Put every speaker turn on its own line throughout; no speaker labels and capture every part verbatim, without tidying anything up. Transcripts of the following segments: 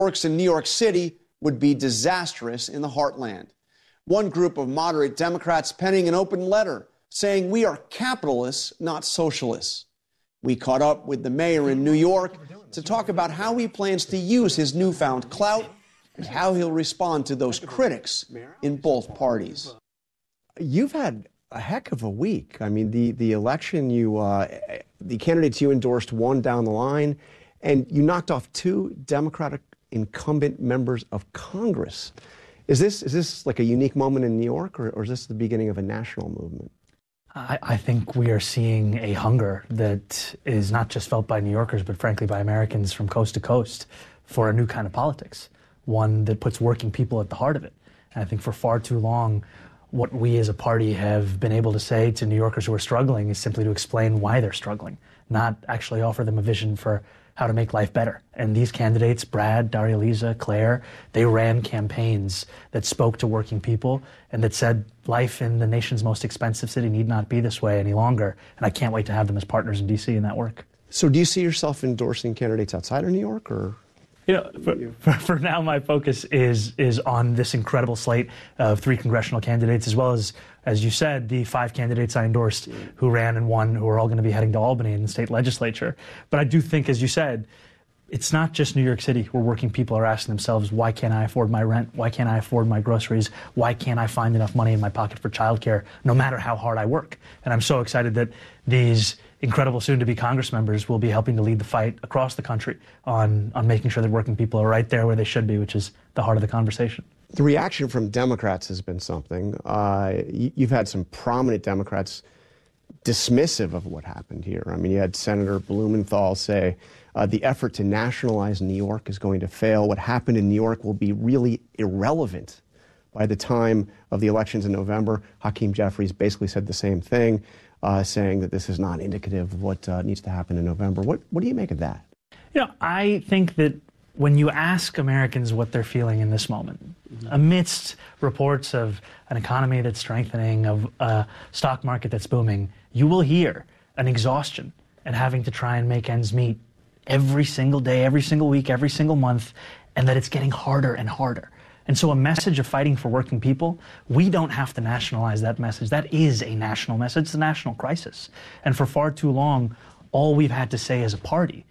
works in New York City would be disastrous in the heartland. One group of moderate Democrats penning an open letter saying we are capitalists, not socialists. We caught up with the mayor in New York to talk about how he plans to use his newfound clout and how he'll respond to those critics in both parties.
You've had a heck of a week. I mean, the, the election, you, uh, the candidates you endorsed won down the line, and you knocked off two Democratic incumbent members of Congress. Is this, is this like a unique moment in New York, or, or is this the beginning of a national movement?
I, I think we are seeing a hunger that is not just felt by New Yorkers, but frankly by Americans from coast to coast for a new kind of politics, one that puts working people at the heart of it. And I think for far too long, what we as a party have been able to say to New Yorkers who are struggling is simply to explain why they're struggling, not actually offer them a vision for how to make life better. And these candidates, Brad, Daria-Liza, Claire, they ran campaigns that spoke to working people and that said life in the nation's most expensive city need not be this way any longer. And I can't wait to have them as partners in D C in that work.
So do you see yourself endorsing candidates outside of New York, or?
You know, for, for, for now, my focus is is on this incredible slate of three congressional candidates, as well as, as you said, the five candidates I endorsed who ran and won, who are all going to be heading to Albany in the state legislature. But I do think, as you said, it's not just New York City where working people are asking themselves, why can't I afford my rent? Why can't I afford my groceries? Why can't I find enough money in my pocket for childcare, no matter how hard I work? And I'm so excited that these incredible soon-to-be Congress members will be helping to lead the fight across the country on, on making sure that working people are right there where they should be, which is the heart of the conversation.
The reaction from Democrats has been something. Uh, you, you've had some prominent Democrats dismissive of what happened here. I mean, you had Senator Blumenthal say uh, the effort to nationalize New York is going to fail. What happened in New York will be really irrelevant by the time of the elections in November. Hakeem Jeffries basically said the same thing, uh, saying that this is not indicative of what uh, needs to happen in November. What, what do you make of that?
You know, I think that when you ask Americans what they're feeling in this moment, mm-hmm. amidst reports of an economy that's strengthening, of a stock market that's booming, you will hear an exhaustion and having to try and make ends meet every single day, every single week, every single month, and that it's getting harder and harder. And so a message of fighting for working people, we don't have to nationalize that message. That is a national message. It's a national crisis. And for far too long, all we've had to say as a party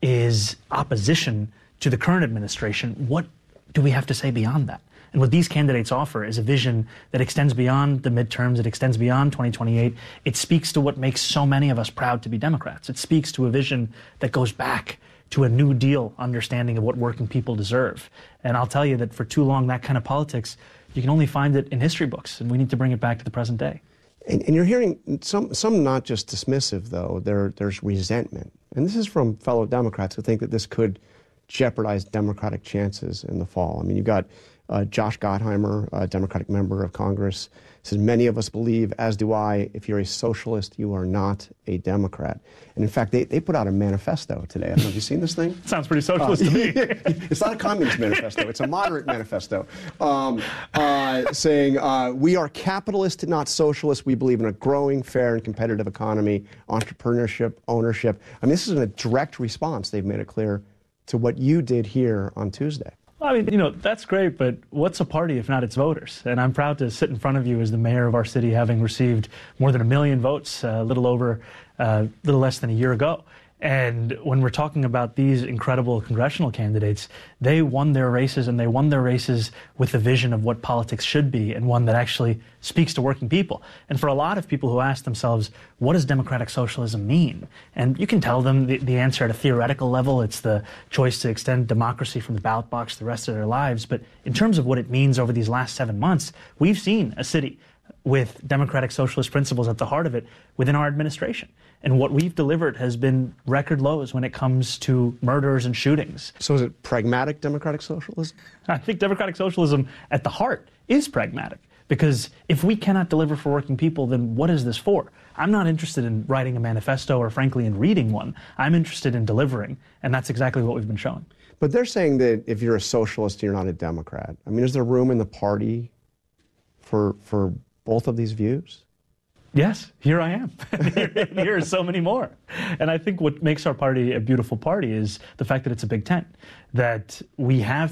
is opposition to the current administration. What do we have to say beyond that? And what these candidates offer is a vision that extends beyond the midterms, it extends beyond twenty twenty-eight. It speaks to what makes so many of us proud to be Democrats. It speaks to a vision that goes back to a New Deal understanding of what working people deserve. And I'll tell you that for too long, that kind of politics, you can only find it in history books, and we need to bring it back to the present day.
And, and you're hearing some, some not just dismissive, though. There, there's resentment. And this is from fellow Democrats who think that this could jeopardize Democratic chances in the fall. I mean, you've got uh, Josh Gottheimer, a Democratic member of Congress, says, many of us believe, as do I, if you're a socialist, you are not a Democrat. And in fact, they, they put out a manifesto today. I don't know, have you seen this thing?
Sounds pretty socialist uh, to me.
It's not a communist manifesto. It's a moderate manifesto um, uh, saying, uh, we are capitalist, not socialist. We believe in a growing, fair, and competitive economy, entrepreneurship, ownership. I mean, this is a direct response, they've made it clear, to what you did here on Tuesday.
I mean, you know, that's great, but what's a party if not its voters? And I'm proud to sit in front of you as the mayor of our city, having received more than a million votes a uh, little over, a uh, little less than a year ago. And when we're talking about these incredible congressional candidates, they won their races, and they won their races with a vision of what politics should be, and one that actually speaks to working people. And for a lot of people who ask themselves, what does democratic socialism mean? And you can tell them the, the answer at a theoretical level. It's the choice to extend democracy from the ballot box the rest of their lives. But in terms of what it means over these last seven months, we've seen a city with democratic socialist principles at the heart of it within our administration. And what we've delivered has been record lows when it comes to murders and shootings.
So is it pragmatic democratic socialism?
I think democratic socialism at the heart is pragmatic. Because if we cannot deliver for working people, then what is this for? I'm not interested in writing a manifesto or, frankly, in reading one. I'm interested in delivering, and that's exactly what we've been showing.
But they're saying that if you're a socialist, you're not a Democrat. I mean, is there room in the party for, for both of these views?
Yes, here I am. here, here are so many more. And I think what makes our party a beautiful party is the fact that it's a big tent, that we have